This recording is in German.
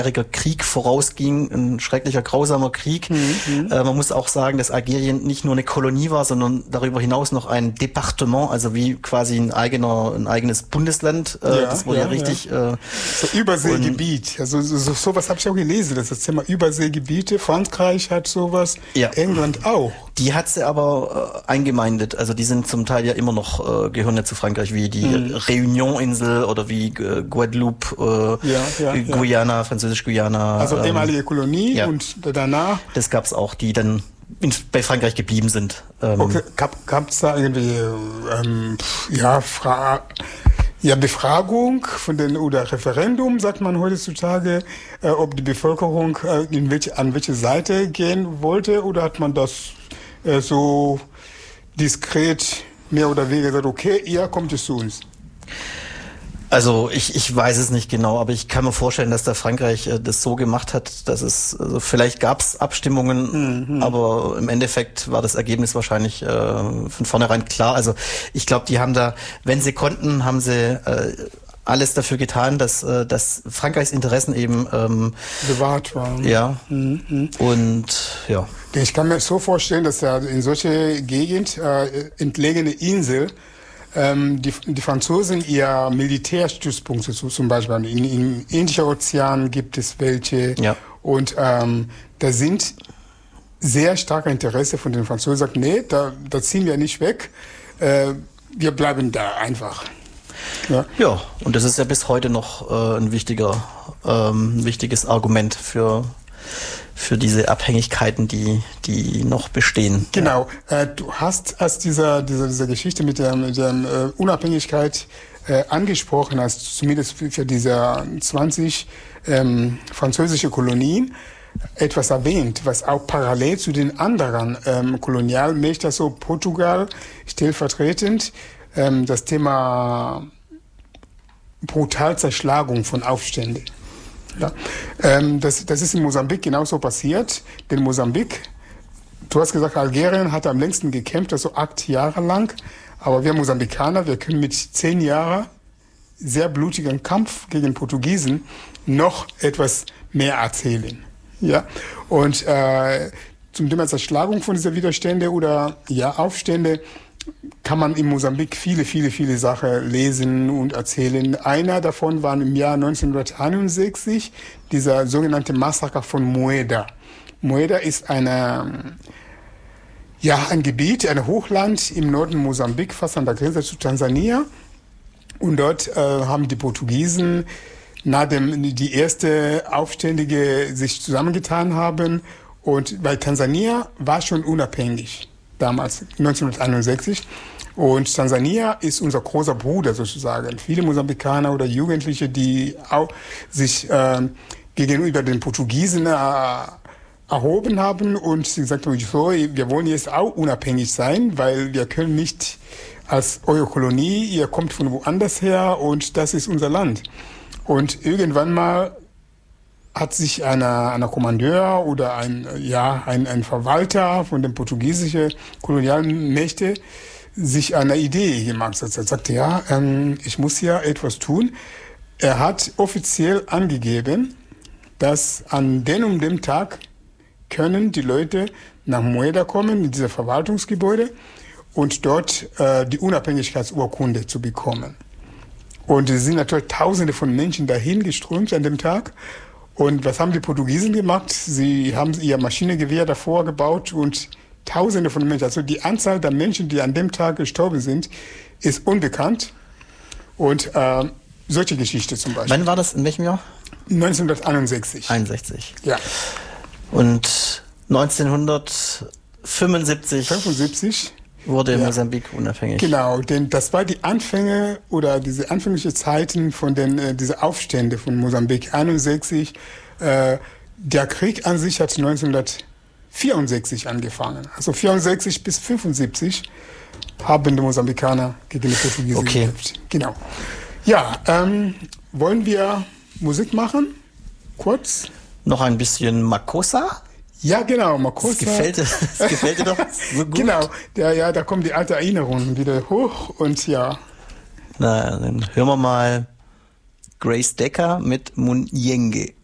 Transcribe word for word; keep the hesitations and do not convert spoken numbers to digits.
Krieg vorausging, ein schrecklicher, grausamer Krieg. Mhm. Äh, man muss auch sagen, dass Algerien nicht nur eine Kolonie war, sondern darüber hinaus noch ein Departement, also wie quasi ein eigener, ein eigenes Bundesland. Äh, ja, das wurde ja, ja richtig... Ja. Äh, so Überseegebiet. Also so, so, sowas habe ich auch gelesen, das ist das Thema Überseegebiete. Frankreich hat sowas, ja. England auch. Die hat sie aber äh, eingemeindet. Also die sind zum Teil ja immer noch, äh, gehören ja zu Frankreich, wie die mhm. Réunion-Insel oder wie äh, Guadeloupe, äh, ja, ja, Guyana, ja. Französisch-Guyana. Also ähm, ehemalige Kolonie ja. und danach? Das gab's auch, die dann in, bei Frankreich geblieben sind. Ähm, okay, gab es da irgendwie ähm, ja, Fra- ja, Befragung von den oder Referendum, sagt man heutzutage, äh, ob die Bevölkerung äh, in welche, an welche Seite gehen wollte, oder hat man das äh, so diskret mehr oder weniger gesagt, okay, ihr kommt es zu uns? Also ich, ich weiß es nicht genau, aber ich kann mir vorstellen, dass da Frankreich äh, das so gemacht hat, dass es, also vielleicht gab es Abstimmungen, mhm. aber im Endeffekt war das Ergebnis wahrscheinlich äh, von vornherein klar. Also ich glaube, die haben da, wenn sie konnten, haben sie äh, alles dafür getan, dass, äh, dass Frankreichs Interessen eben ähm, bewahrt waren. Ja. Mhm. Und ja. Ich kann mir so vorstellen, dass ja in solche Gegend, äh, entlegene Insel, Ähm, die, die Franzosen ihr Militärstützpunkte, so zum Beispiel in, im Indischen Ozean gibt es welche. Ja. Und ähm, da sind sehr starke Interesse von den Franzosen, sagt, nee, da, da ziehen wir nicht weg, äh, wir bleiben da einfach. Ja. ja, und das ist ja bis heute noch äh, ein wichtiger, ähm, ein wichtiges Argument für für diese Abhängigkeiten, die die noch bestehen. Genau. Ja. Äh, du hast als dieser dieser dieser Geschichte mit der, mit der äh, Unabhängigkeit äh, angesprochen, hast zumindest für, für diese zwanzig ähm, französische Kolonien etwas erwähnt, was auch parallel zu den anderen ähm, Kolonialmächten, so Portugal stellvertretend, ähm, das Thema Brutalzerschlagung von Aufständen. Ja, ähm, das, das ist in Mosambik genauso passiert. Denn Mosambik, du hast gesagt, Algerien hat am längsten gekämpft, also acht Jahre lang. Aber wir Mosambikaner, wir können mit zehn Jahren sehr blutigen Kampf gegen Portugiesen noch etwas mehr erzählen. Ja, und äh, zum Thema Zerschlagung von dieser Widerstände oder ja Aufstände kann man in Mosambik viele, viele, viele Sachen lesen und erzählen. Einer davon war im Jahr neunzehnhunderteinundsechzig dieser sogenannte Massaker von Mueda. Mueda ist eine, ja, ein Gebiet, ein Hochland im Norden Mosambik, fast an der Grenze zu Tansania. Und dort äh, haben die Portugiesen, nachdem die erste Aufständige sich zusammengetan haben, und weil Tansania war schon unabhängig damals, neunzehnhunderteinundsechzig. Und Tansania ist unser großer Bruder sozusagen. Viele Mosambikaner oder Jugendliche, die auch sich äh, gegenüber den Portugiesen äh, erhoben haben und sie gesagt haben, so, wir wollen jetzt auch unabhängig sein, weil wir können nicht als eure Kolonie, ihr kommt von woanders her und das ist unser Land. Und irgendwann mal hat sich einer, einer Kommandeur oder ein, ja, ein, ein Verwalter von den portugiesischen Kolonialmächten sich eine Idee gemacht. Er sagte, ja, ähm, ich muss ja etwas tun. Er hat offiziell angegeben, dass an dem und dem Tag können die Leute nach Mueda kommen, in dieses Verwaltungsgebäude, und dort äh, die Unabhängigkeitsurkunde zu bekommen. Und es sind natürlich Tausende von Menschen dahin geströmt an dem Tag. Und was haben die Portugiesen gemacht? Sie haben ihr Maschinengewehr davor gebaut und Tausende von Menschen, also die Anzahl der Menschen, die an dem Tag gestorben sind, ist unbekannt. Und äh, solche Geschichte zum Beispiel. Wann war das? In welchem Jahr? neunzehnhunderteinundsechzig. einundsechzig. Ja. Und neunzehnhundertfünfundsiebzig fünfundsiebzig wurde ja. Mosambik unabhängig. Genau, denn das war die Anfänge oder diese anfänglichen Zeiten von den äh, diese Aufstände von Mosambik einundsechzig. Äh, der Krieg an sich hat neunzehnhundertvierundsechzig angefangen. Also vierundsechzig bis fünfundsiebzig haben die Mosambikaner gegen die Portugiesen okay. gekämpft. Genau. Ja, ähm, wollen wir Musik machen? Kurz? Noch ein bisschen Makossa? Ja, genau, Makossa. Das gefällt, das gefällt dir doch so gut. Genau, ja, ja, da kommen die alten Erinnerungen wieder hoch und ja. Na, dann hören wir mal Grace Decker mit Munyenge.